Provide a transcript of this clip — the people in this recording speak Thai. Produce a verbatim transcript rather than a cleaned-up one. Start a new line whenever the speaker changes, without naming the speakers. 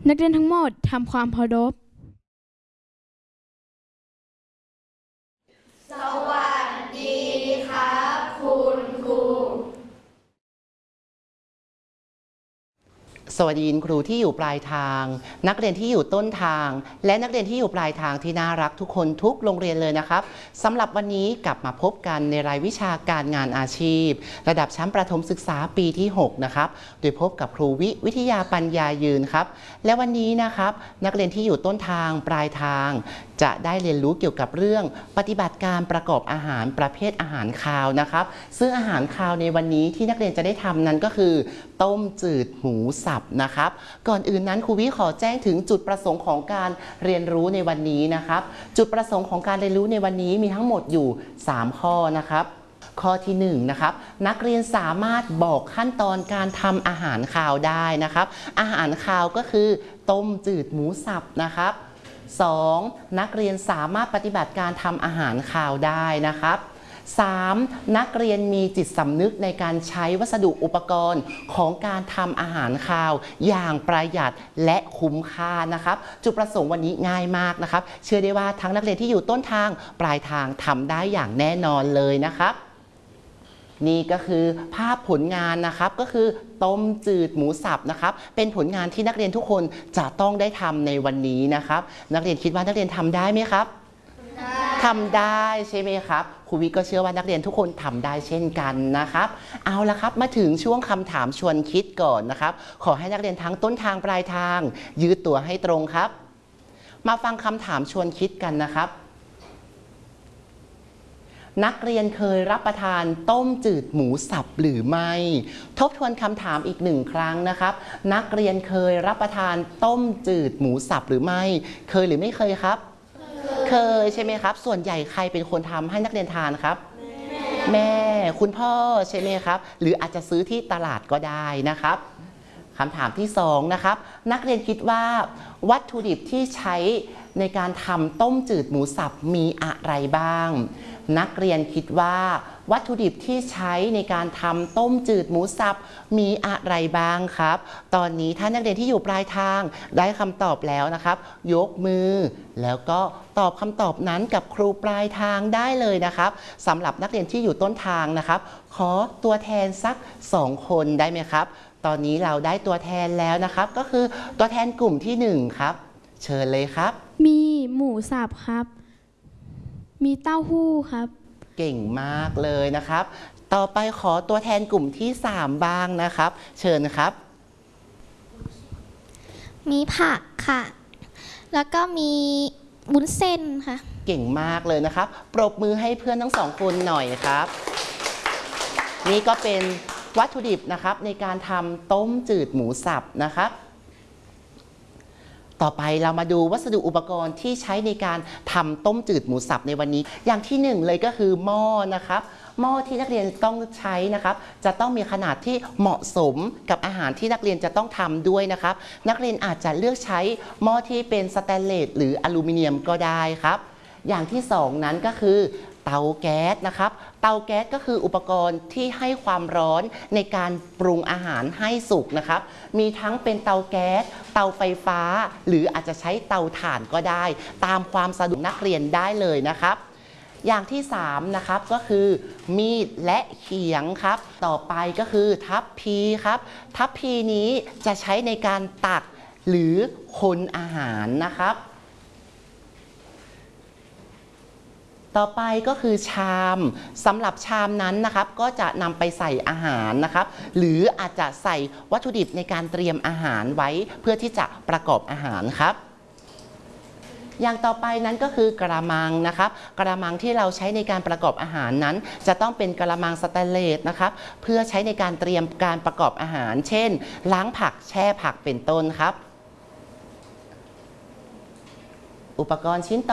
นักเรียนทั้งหมดทำความเคารพ
สวัสดีครับคุณครู
สวัสดีครูที่อยู่ปลายทางนักเรียนที่อยู่ต้นทางและนักเรียนที่อยู่ปลายทางที่น่ารักทุกคนทุกโรงเรียนเลยนะครับสำหรับวันนี้กลับมาพบกันในรายวิชาการงานอาชีพระดับชั้นประถมศึกษาปีที่หกนะครับโดยพบกับครูวิวิทยาปัญญายืนครับและวันนี้นะครับนักเรียนที่อยู่ต้นทางปลายทางจะได้เรียนรู้เกี่ยวกับเรื่องปฏิบัติการประกอบอาหารประเภทอาหารคาวนะครับซึ่งอาหารคาวในวันนี้ที่นักเรียนจะได้ทำนั้นก็คือต้มจืดหมูสับนะครับก่อนอื่นนั้นครูวิขอแจ้งถึงจุดประสงค์ของการเรียนรู้ในวันนี้นะครับจุดประสงค์ของการเรียนรู้ในวันนี้มีทั้งหมดอยู่สามข้อนะครับข้อที่หนึ่งนะครับนักเรียนสามารถบอกขั้นตอนการทำอาหารคาวได้นะครับอาหารคาวก็คือต้มจืดหมูสับนะครับสองนักเรียนสามารถปฏิบัติการทำอาหารคาวได้นะครับสามนักเรียนมีจิตสำนึกในการใช้วัสดุอุปกรณ์ของการทำอาหารคาวอย่างประหยัดและคุ้มค่านะครับจุดประสงค์วันนี้ง่ายมากนะครับเชื่อได้ว่าทั้งนักเรียนที่อยู่ต้นทางปลายทางทำได้อย่างแน่นอนเลยนะครับนี่ก็คือภาพผลงานนะครับก็คือต้มจืดหมูสับนะครับเป็นผลงานที่นักเรียนทุกคนจะต้องได้ทำในวันนี้นะครับนักเรียนคิดว่านักเรียนทำได้ไหมครับทำได้ใช่ไหมครับครูวิก็เชื่อว่านักเรียนทุกคนทำได้เช่นกันนะครับเอาละครับมาถึงช่วงคำถามชวนคิดก่อนนะครับขอให้นักเรียนทั้งต้นทางปลายทางยืดตัวให้ตรงครับมาฟังคำถามชวนคิดกันนะครับนักเรียนเคยรับประทานต้มจืดหมูสับหรือไม่ทบทวนคำถามอีกหนึ่งครั้งนะครับนักเรียนเคยรับประทานต้มจืดหมูสับหรือไม่เคยหรือไม่เคยครับเคยใช่ไหมครับส่วนใหญ่ใครเป็นคนทำให้นักเรียนทานครับแม่คุณพ่อใช่ไหมครับหรืออาจจะซื้อที่ตลาดก็ได้นะครับคำถามที่สองนะครับนักเรียนคิดว่าวัตถุดิบที่ใช้ในการทำต้มจืดหมูสับมีอะไรบ้างนักเรียนคิดว่าวัตถุดิบที่ใช้ในการทำต้มจืดหมูสับมีอะไรบ้างครับตอนนี้ถ้านักเรียนที่อยู่ปลายทางได้คำตอบแล้วนะครับยกมือแล้วก็ตอบคำตอบนั้นกับครูปลายทางได้เลยนะครับสำหรับนักเรียนที่อยู่ต้นทางนะครับขอตัวแทนสักสองคนได้ไหมครับตอนนี้เราได้ตัวแทนแล้วนะครับก็คือตัวแทนกลุ่มที่หนึ่งครับเชิญเลยครับ
มีหมูสับครับมีเต้าหู้ครับ
เก่งมากเลยนะครับต่อไปขอตัวแทนกลุ่มที่สามบ้างนะครับเชิญครับ
มีผักค่ะแล้วก็มีวุ้นเส้นค่ะ
เก่งมากเลยนะครับปรบมือให้เพื่อนทั้งสองคนหน่อยครับนี่ก็เป็นวัตถุดิบนะครับในการทำต้มจืดหมูสับนะครับต่อไปเรามาดูวัสดุอุปกรณ์ที่ใช้ในการทำต้มจืดหมูสับในวันนี้อย่างที่หนึ่งเลยก็คือหม้อนะครับหม้อที่นักเรียนต้องใช้นะครับจะต้องมีขนาดที่เหมาะสมกับอาหารที่นักเรียนจะต้องทำด้วยนะครับนักเรียนอาจจะเลือกใช้หม้อที่เป็นสแตนเลสหรืออลูมิเนียมก็ได้ครับอย่างที่สองนั้นก็คือเตาแก๊สนะครับเตาแก๊สก็คืออุปกรณ์ที่ให้ความร้อนในการปรุงอาหารให้สุกนะครับมีทั้งเป็นเตาแก๊สเตาไฟฟ้าหรืออาจจะใช้เตาถ่านก็ได้ตามความสะดวกนักเรียนได้เลยนะครับอย่างที่สามนะครับก็คือมีดและเขียงครับต่อไปก็คือทัพพีครับทัพพีนี้จะใช้ในการตักหรือคนอาหารนะครับต่อไปก็คือชามสำหรับชามนั้นนะครับก็จะนำไปใส่อาหารนะครับหรืออาจจะใส่วัตถุดิบในการเตรียมอาหารไว้เพื่อที่จะประกอบอาหารครับอย่างต่อไปนั้นก็คือกระมังนะครับกระมังที่เราใช้ในการประกอบอาหารนั้นจะต้องเป็นกระมังสแตนเลสนะครับเพื่อใช้ในการเตรียมการประกอบอาหารเช่นล้างผักแช่ผักเป็นต้นครับอุปกรณ์ชิ้นต่อ